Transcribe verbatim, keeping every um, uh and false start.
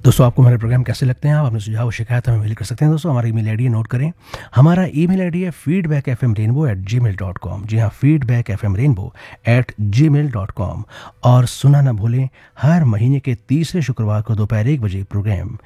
दोस्तों, आपको हमारे प्रोग्राम कैसे लगते हैं? आप अपने सुझाव और शिकायत हमें मेल कर सकते हैं। दोस्तों, हमारा ईमेल आईडी नोट करें। हमारा ईमेल आईडी है feedback F M rainbow eight जी मेल डॉट कॉम। जी हाँ, feedback F M rainbow eight जी मेल डॉट कॉम। और सुना ना भूलें, हर महीने के तीसरे शुक्रवार को दोपहर एक बजे प्रोग्राम